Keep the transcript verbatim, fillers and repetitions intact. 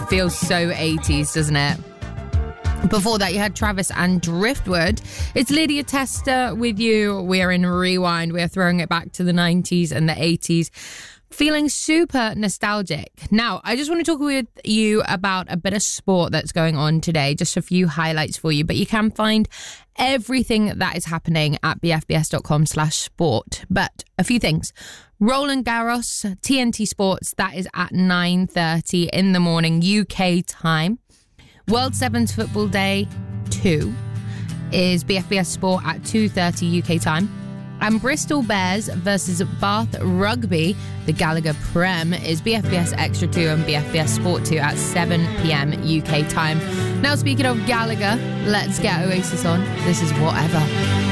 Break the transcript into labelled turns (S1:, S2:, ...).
S1: feels so eighties, doesn't it? Before that, you had Travis and Driftwood. It's Lydia Tester with you. We're in Rewind. We're throwing it back to the nineties and the eighties. Feeling super nostalgic. Now, I just want to talk with you about a bit of sport that's going on today. Just a few highlights for you. But you can find everything that is happening at b f b s dot com slash sport. But a few things. Roland Garros, T N T Sports, that is at nine thirty in the morning, U K time. World Sevens Football Day two is B F B S Sport at two thirty U K time. And Bristol Bears versus Bath Rugby, the Gallagher Prem, is B F B S Extra two and B F B S Sport two at seven p.m. U K time. Now, speaking of Gallagher, let's get Oasis on. This is Whatever.